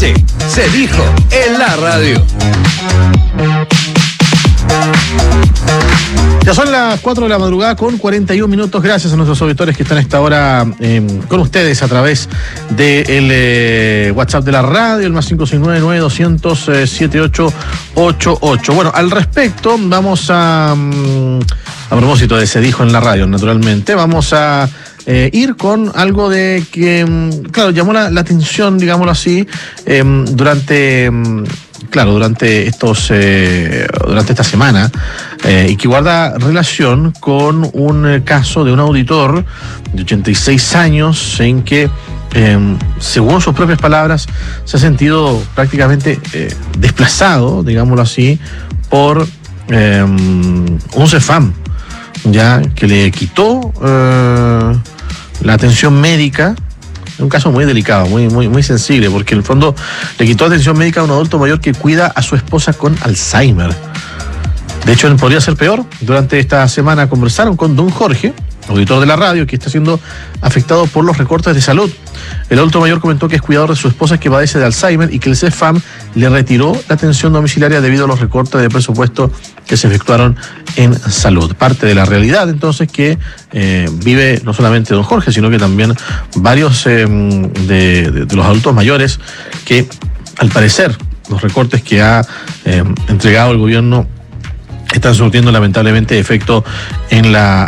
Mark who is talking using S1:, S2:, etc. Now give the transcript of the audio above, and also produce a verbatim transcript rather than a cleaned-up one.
S1: noche se dijo en la radio.
S2: Ya son las cuatro de la madrugada con cuarenta y un minutos. Gracias a nuestros auditores que están a esta hora eh, con ustedes a través del de eh, WhatsApp de la radio, el más cinco seis nueve, nueve dos cero cero, siete ocho ocho ocho. Bueno, al respecto, vamos a, um, a propósito de Se Dijo en la Radio, naturalmente, vamos a eh, ir con algo de que, um, claro, llamó la, la atención, digámoslo así, eh, durante... Um, Claro, durante estos eh, durante esta semana eh, y que guarda relación con un eh, caso de un auditor de ochenta y seis años en que, eh, según sus propias palabras, se ha sentido prácticamente eh, desplazado, digámoslo así, por eh, un CEFAM, ya que le quitó eh, la atención médica. Un caso muy delicado, muy, muy, muy sensible, porque en el fondo le quitó atención médica a un adulto mayor que cuida a su esposa con Alzheimer. De hecho, podría ser peor. Durante esta semana conversaron con don Jorge, auditor de la radio, que está siendo afectado por los recortes de salud. El adulto mayor comentó que es cuidador de su esposa que padece de Alzheimer y que el CEFAM le retiró la atención domiciliaria debido a los recortes de presupuesto que se efectuaron en salud. Parte de la realidad, entonces, que eh, vive no solamente don Jorge, sino que también varios eh, de, de, de los adultos mayores que, al parecer, los recortes que ha eh, entregado el gobierno están surtiendo lamentablemente efecto en la